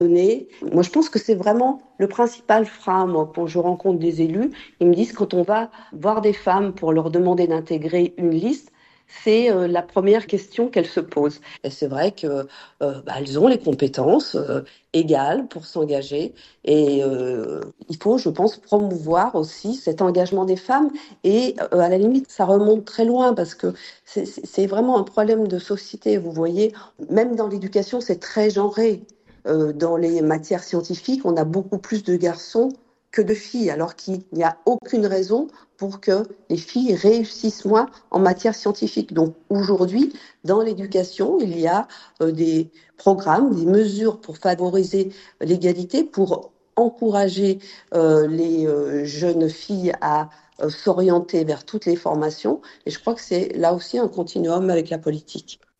donné. Moi, je pense que c'est vraiment le principal frein, moi, quand je rencontre des élus. Ils me disent quand on va voir des femmes pour leur demander d'intégrer une liste, c'est la première question qu'elles se posent. Et c'est vrai que elles ont les compétences égales pour s'engager. Et il faut, je pense, promouvoir aussi cet engagement des femmes. Et à la limite, ça remonte très loin parce que c'est vraiment un problème de société. Vous voyez, même dans l'éducation, c'est très genré. Dans les matières scientifiques, on a beaucoup plus de garçons que de filles, alors qu'il n'y a aucune raison pour que les filles réussissent moins en matière scientifique. Donc aujourd'hui, dans l'éducation, il y a des programmes, des mesures pour favoriser l'égalité, pour encourager les jeunes filles à s'orienter vers toutes les formations. Et je crois que c'est là aussi un continuum avec la politique.